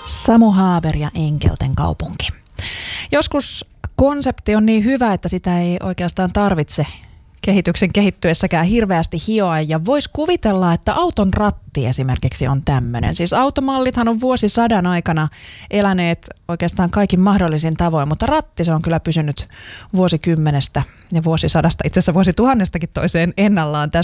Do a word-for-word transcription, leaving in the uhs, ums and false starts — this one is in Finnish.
Samu Haber ja Enkelten kaupunki. Joskus konsepti on niin hyvä, että sitä ei oikeastaan tarvitse kehityksen kehittyessäkään hirveästi hioa, ja voisi kuvitella, että auton ratti esimerkiksi on tämmöinen. Siis automallithan on vuosisadan aikana eläneet oikeastaan kaikin mahdollisin tavoin, mutta ratti se on kyllä pysynyt vuosikymmenestä ja vuosisadasta, itse asiassa vuosituhannestakin toiseen ennallaan.